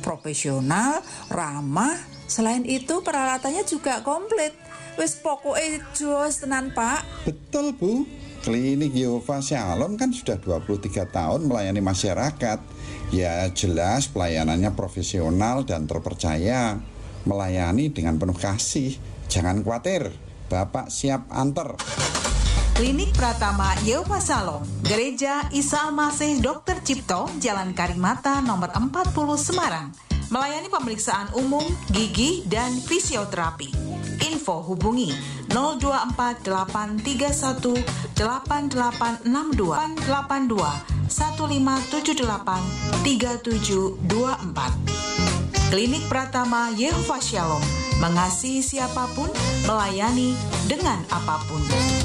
profesional, ramah. Selain itu peralatannya juga komplit. Wis pokoke jos tenan, Pak. Betul, Bu. Klinik Yehova Shalom kan sudah 23 tahun melayani masyarakat. Ya jelas pelayanannya profesional dan terpercaya. Melayani dengan penuh kasih. Jangan khawatir, Bapak siap antar. Klinik Pratama Yehova Shalom, Gereja Isa Al-Masih Dr. Cipto, Jalan Karimata nomor 40 Semarang. Melayani pemeriksaan umum, gigi, dan fisioterapi. Info hubungi 024-831-8882-1578-3724. Klinik Pratama Yehova Shalom, mengasihi siapapun, melayani dengan apapun.